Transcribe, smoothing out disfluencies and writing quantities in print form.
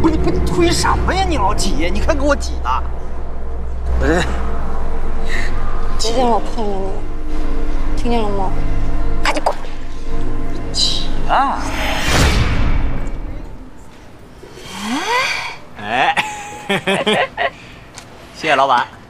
你推什么呀？你老挤，你看给我挤的。不是， 别跟我碰着你，听见了吗？赶紧滚！ 挤啊！哎，谢谢老板。